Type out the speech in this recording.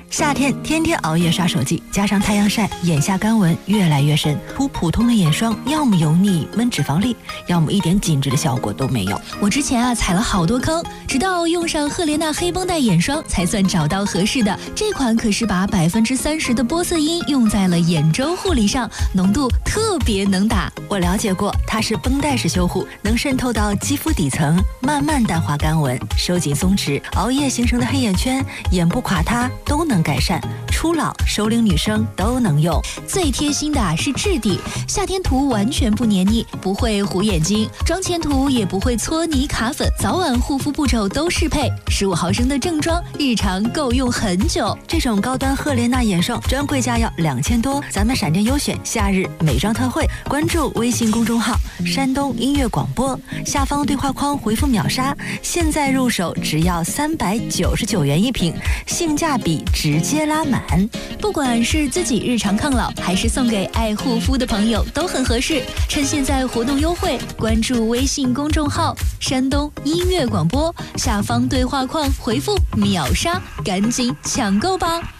夏天天天熬夜刷手机，加上太阳晒，眼下干纹越来越深。涂普通的眼霜，要么油腻闷脂肪粒，要么一点紧致的效果都没有。 我之前踩了好多坑，直到用上赫莲娜黑绷带眼霜，才算找到合适的。这款可是把30%的玻色因用在了眼周护理上，浓度特别能打。 我了解过，它是绷带式修护，能渗透到肌肤底层，慢慢淡化干纹，收紧松弛，熬夜形成的黑眼圈、眼部垮塌都能改善。初老、熟龄女生都能用。 最贴心的是质地，夏天涂完全不黏腻，不会糊眼睛；妆前涂也不会搓泥卡粉，早晚护肤步骤都适配。15毫升的正装，日常够用很久。 这种高端赫莲娜眼霜专柜价要2000多，咱们闪电优选夏日美妆特惠，关注微信公众号山东音乐广播，下方对话框回复秒杀，现在入手只要399元一瓶，性价比直接拉满。 不管是自己日常抗老，还是送给爱护肤的朋友，都很合适。趁现在活动优惠，关注微信公众号山东音乐广播，下方对话框回复秒杀，赶紧抢购吧。